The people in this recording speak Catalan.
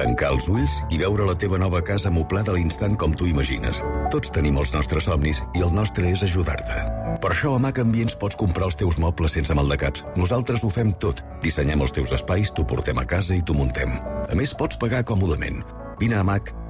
Tancar els ulls i veure la teva nova casa amoblada a l'instant com tu imagines. Tots tenim els nostres somnis i el nostre és ajudar-te. Per això a MAC Ambients pots comprar els teus mobles sense maldecaps. Nosaltres ho fem tot. Dissenyem els teus espais, t'ho portem a casa i t'ho muntem. A més, pots pagar còmodament. Vine a MAC